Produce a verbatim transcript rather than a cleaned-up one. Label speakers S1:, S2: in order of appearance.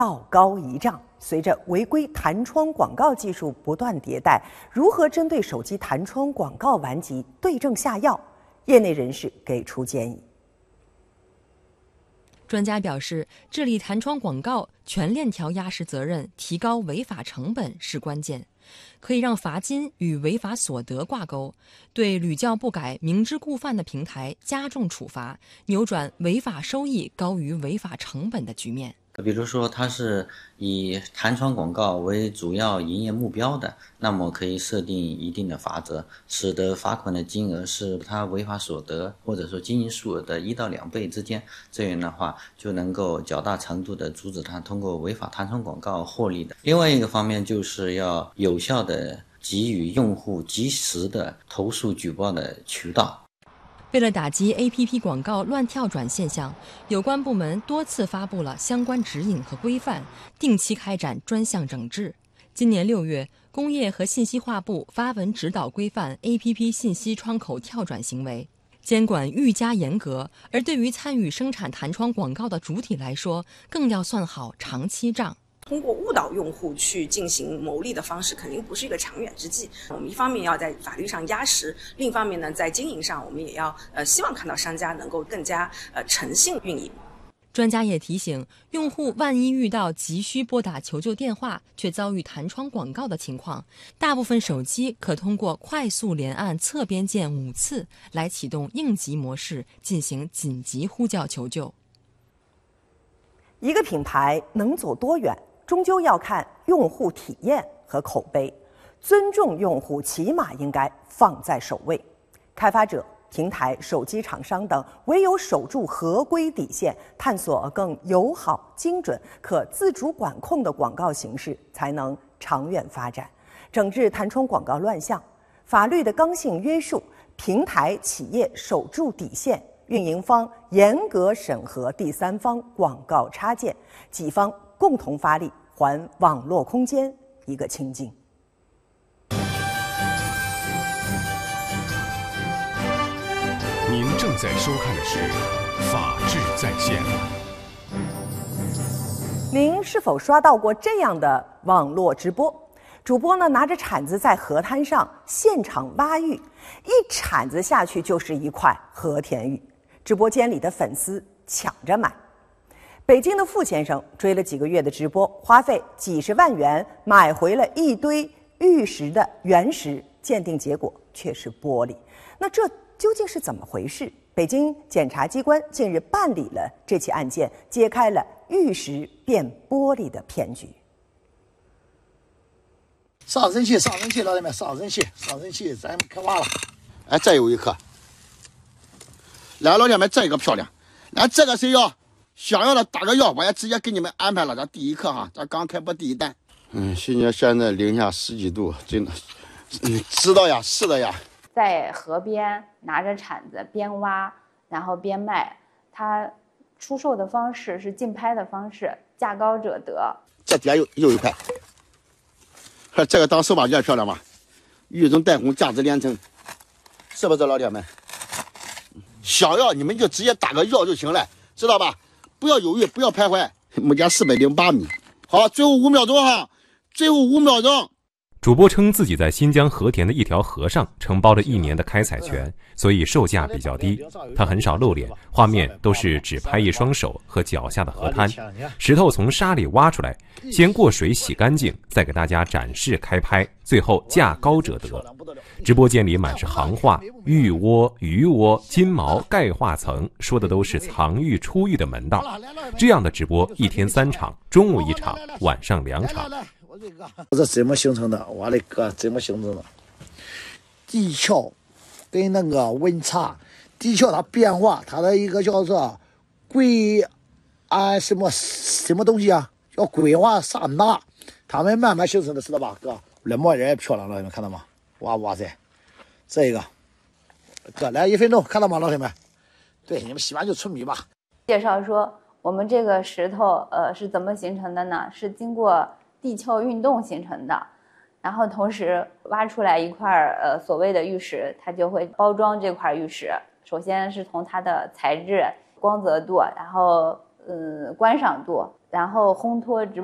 S1: 道高一丈。随着违规弹窗广告技术不断迭代，如何针对手机弹窗广告顽疾对症下药？业内人士给出建议。
S2: 专家表示，治理弹窗广告全链条压实责任，提高违法成本是关键，可以让罚金与违法所得挂钩，对屡教不改、明知故犯的平台加重处罚，扭转违法收益高于违法成本的局面。
S3: 比如说它是以弹窗广告为主要营业目标的，那么可以设定一定的罚则，使得罚款的金额是它违法所得或者说经营数额的一到两倍之间，这样的话就能够较大程度的阻止它通过违法弹窗广告获利的。另外一个方面就是要有效的给予用户及时的投诉举报的渠道。
S2: 为了打击 A P P 广告乱跳转现象，有关部门多次发布了相关指引和规范，定期开展专项整治。今年六月，工业和信息化部发文指导规范 A P P 信息窗口跳转行为，监管愈加严格。而对于参与生产弹窗广告的主体来说，更要算好长期账。
S4: 通过误导用户去进行牟利的方式肯定不是一个长远之计。我们一方面要在法律上压实，另一方面呢，在经营上我们也要呃希望看到商家能够更加呃诚信运营。
S2: 专家也提醒，用户万一遇到急需拨打求救电话却遭遇弹窗广告的情况，大部分手机可通过快速连按侧边键五次来启动应急模式，进行紧急呼叫求救。
S1: 一个品牌能走多远，终究要看用户体验和口碑，尊重用户起码应该放在首位。开发者、平台、手机厂商等唯有守住合规底线，探索更友好、精准、可自主管控的广告形式，才能长远发展。整治弹窗广告乱象，法律的刚性约束，平台企业守住底线，运营方严格审核第三方广告插件，几方共同发力，还网络空间一个清净。
S5: 您正在收看的是《法治在线》。
S1: 您是否刷到过这样的网络直播？主播呢拿着铲子在河滩上现场挖玉，一铲子下去就是一块和田玉，直播间里的粉丝抢着买。北京的傅先生追了几个月的直播，花费几十万元买回了一堆玉石的原石，鉴定结果却是玻璃。那这究竟是怎么回事？北京检察机关近日办理了这起案件，揭开了玉石变玻璃的骗局。
S6: 上神器，上神器，老铁们，上神器，上神器，咱们开挖了。哎，这有一颗。来，老铁们，这个漂亮。来，这个谁要想要的打个药，我也直接给你们安排了。这第一颗哈，这刚开播第一单。嗯，新疆现在零下十几度，真的。嗯，知道呀，是的呀。
S7: 在河边拿着铲子边挖，然后边卖。他出售的方式是竞拍的方式，价高者得。
S6: 这底下又又一块，这个当手把件漂亮吧？玉中带红，价值连城，是不是老铁们？想要你们就直接打个要就行了，知道吧？不要犹豫，不要徘徊。目前四百零八米。好，最后五秒钟哈，最后五秒钟。
S8: 主播称自己在新疆和田的一条河上承包了一年的开采权，所以售价比较低。他很少露脸，画面都是只拍一双手和脚下的河滩。石头从沙里挖出来，先过水洗干净，再给大家展示开拍，最后价高者得。直播间里满是行话，玉窝、鱼窝、金毛、钙化层，说的都是藏玉出玉的门道。这样的直播一天三场，中午一场，晚上两场。
S6: 这怎么形成的？我的哥，怎么形成的？地壳跟那个温差，地壳它变化，它的一个叫做硅啊什么什么东西啊，叫硅化刹那，它们慢慢形成的，知道吧？哥，那模人也漂亮了，你们看到吗？哇哇塞，这个哥来一分钟，看到吗，老铁们？对，你们洗完就出米吧。
S7: 介绍说，我们这个石头呃是怎么形成的呢？是经过地壳运动形成的，然后同时挖出来一块呃所谓的玉石，它就会包装这块玉石。首先是从它的材质、光泽度，然后呃观赏度，然后烘托之